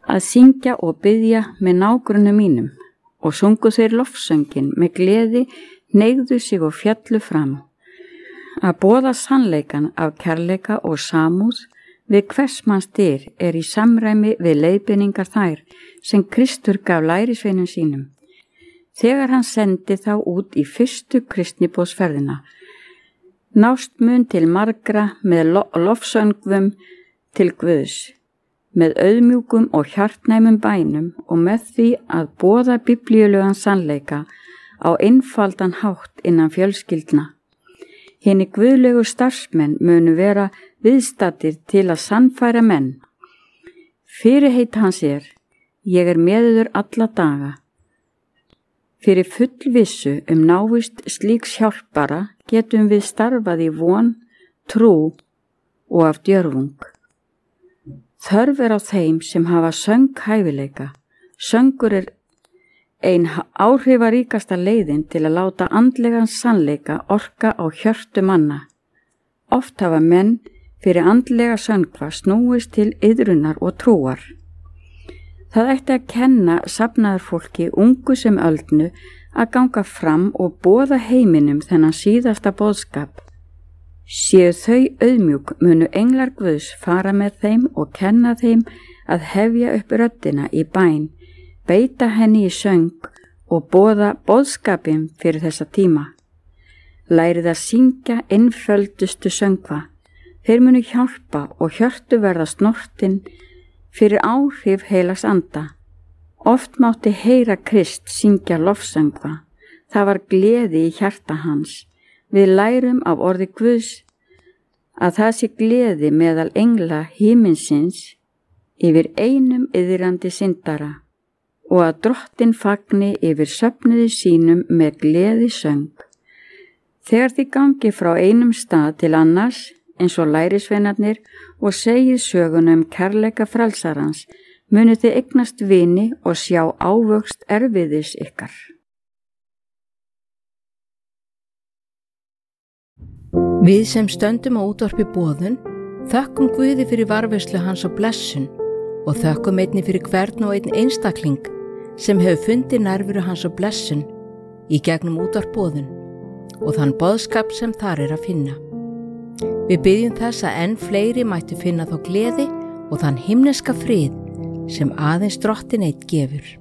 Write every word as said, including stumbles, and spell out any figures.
að syngja og biðja með nágrunum mínum, og sungu þeir lofsöngin með gleði, hneigðu sig og fjallu fram. Að boða sannleikan af kærleika og samúð við hvers manns dyr er í samræmi við leiðbeiningar þær sem Kristur gaf lærisveinum sínum, þegar hann sendi þá út í fyrstu kristniboðsferðina. Nást mun til margra með lo lofsöngvum til Guðs, með auðmjúkum og hjartnæmum bænum og með því að boða biblíulegan sannleika á einfaldan hátt innan fjölskyldna. Hinni guðlegu starfsmenn munu vera viðstaddir til að sannfæra menn. Fyrirheit hans er, ég er með yður alla daga. Fyrir fullvissu um návist slíks hjálpara getum við starfað í von, trú og af djörfung. Þörf er á þeim sem hafa sönghæfileika. Söngur er ein áhrifaríkasta leiðin til að láta andlegan sannleika orka á hjörtu manna. Oft hafa menn fyrir andlega söngva snúist til iðrunar og trúar. Það ætti að kenna safnaðarfólki ungu sem öldnu að ganga fram og boða heiminum þennan síðasta boðskap. Séu þau auðmjúk munu englar Guðs fara með þeim og kenna þeim að hefja upp röddina í bæn, beita henni í söng og boða boðskapin fyrir þessa tíma. Lærið að syngja einföldustu söngva. Þeir munu hjálpa og hjörtu verða snortin fyrir áhrif heilags anda. Oft mátti heyra Krist syngja lofsöngva. Það var gleði í hjarta hans. Við lærum af orði Guðs að það sé gleði meðal engla himinsins yfir einum iðrandi syndara og að Drottinn fagni yfir söfnuði sínum með gleði söng. Þegar þið gangi frá einum stað til annars, eins og lærisveinarnir, og segið sögunum kærleika frelsarans, munu þið eignast vini og sjá ávöxt erfiðis ykkar. Við sem stöndum á útvarpi boðun, þökkum Guði fyrir varðveislu hans og blessun og þökkum einni fyrir hvern og einn einstakling sem hefur fundið nærveru hans og blessun í gegnum útvarp boðun og þann boðskap sem þar er að finna. Við byggjum þess að enn fleiri mættu finna þá gleði og þann himneska frið sem aðeins Drottinn einn gefur.